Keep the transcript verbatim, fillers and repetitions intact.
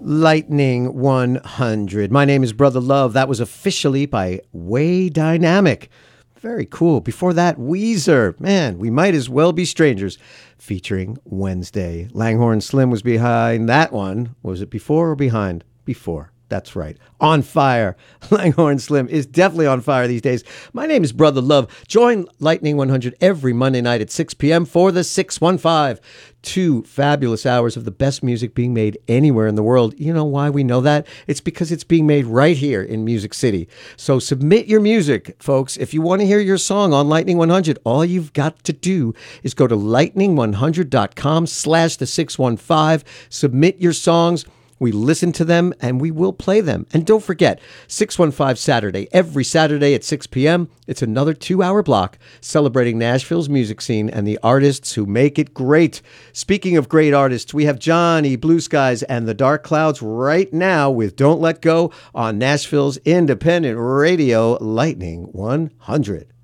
Lightning one hundred. My name is Brother Love. That was officially by Way Dynamic. Very cool. Before that, Weezer. Man, we might as well be strangers. Featuring Wednesday. Langhorne Slim was behind that one. Was it before or behind? Before. That's right. On fire. Langhorne Slim is definitely on fire these days. My name is Brother Love. Join Lightning one hundred every Monday night at six p.m. for the six one five. Two fabulous hours of the best music being made anywhere in the world. You know why we know that? It's because it's being made right here in Music City. So submit your music, folks. If you want to hear your song on Lightning one hundred, all you've got to do is go to lightning one hundred dot com slash the six one five. Submit your songs. We listen to them, and we will play them. And don't forget, six one five Saturday, every Saturday at six p.m., it's another two-hour block celebrating Nashville's music scene and the artists who make it great. Speaking of great artists, we have Johnny, Blue Skies, and the Dark Clouds right now with Don't Let Go on Nashville's independent radio, Lightning one hundred.